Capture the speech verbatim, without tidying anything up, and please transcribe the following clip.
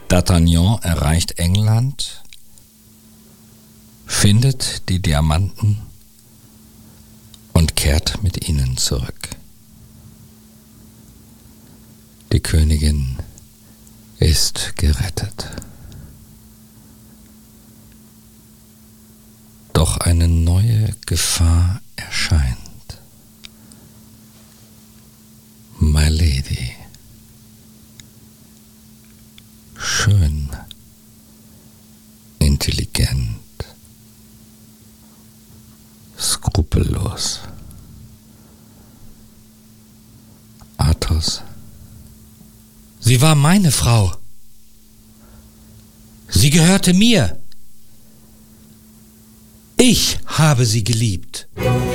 D'Artagnan erreicht England, findet die Diamanten und kehrt mit ihnen zurück. Die Königin ist gerettet. Doch eine neue Gefahr erscheint. My Lady. Schön, intelligent, skrupellos. Athos. Sie war meine Frau. Sie gehörte mir. Ich habe sie geliebt.